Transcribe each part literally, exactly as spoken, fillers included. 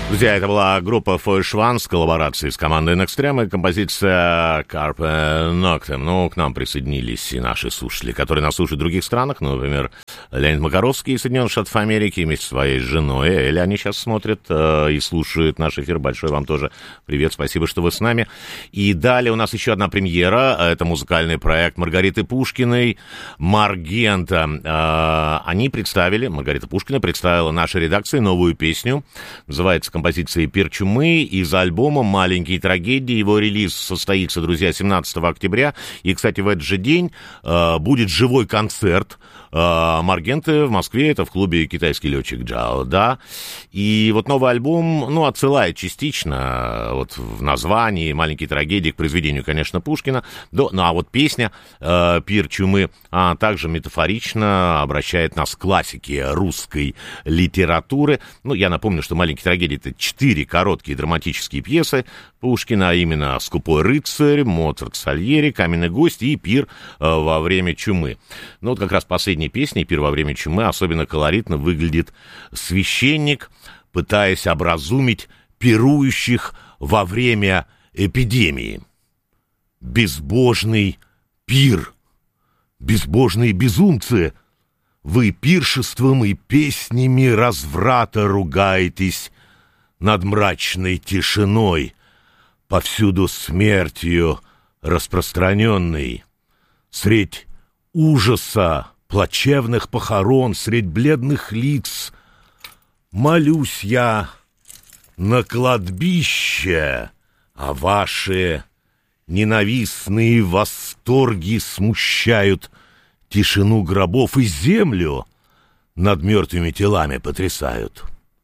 Друзья, это была группа Фойшван с коллаборацией с командой Nextreme, и композиция Carpe Noctem. Ну, к нам присоединились и наши слушатели, которые нас слушают в других странах, ну, например, Леонид Макаровский из Соединенных Штатов Америки вместе со своей женой Элли. Они сейчас смотрят э, и слушают наш эфир. Большой вам тоже привет, спасибо, что вы с нами. И далее у нас еще одна премьера. Это музыкальный проект Маргариты Пушкиной «Маргента». Э, они представили, Маргарита Пушкина представила нашей редакции новую песню. Называется композиции «Пир чумы» из альбома «Маленькие трагедии». Его релиз состоится, друзья, семнадцатого октября. И, кстати, в этот же день э, будет живой концерт э, Маргенты в Москве. Это в клубе «Китайский летчик Джао», да. И вот новый альбом, ну, отсылает частично вот в названии «Маленькие трагедии» к произведению, конечно, Пушкина. Да, ну, а вот песня э, «Пир чумы» а также метафорично обращает нас к классике русской литературы. Ну, я напомню, что «Маленькие трагедии» — это четыре короткие драматические пьесы Пушкина, а именно «Скупой рыцарь», «Моцарт, Сальери», «Каменный гость» и «Пир во время чумы». Ну, вот как раз последней песней «Пир во время чумы» особенно колоритно выглядит священник, пытаясь образумить пирующих во время эпидемии. Безбожный пир, безбожные безумцы, вы пиршеством и песнями разврата ругаетесь над мрачной тишиной, повсюду смертью распространенной. Средь ужаса плачевных похорон, средь бледных лиц молюсь я на кладбище, а ваши ненавистные восторги смущают тишину гробов и землю над мертвыми телами потрясают.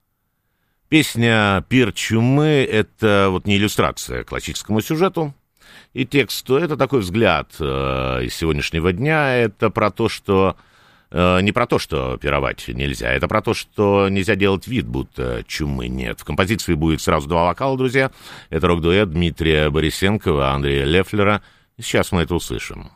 Песня «Пир чумы» — это вот не иллюстрация к классическому сюжету и тексту, это такой взгляд э, из сегодняшнего дня, это про то, что э, не про то, что пировать нельзя, это про то, что нельзя делать вид, будто чумы нет. В композиции будет сразу два вокала, друзья, это рок-дуэт Дмитрия Борисенкова, Андрея Лефлера, и сейчас мы это услышим.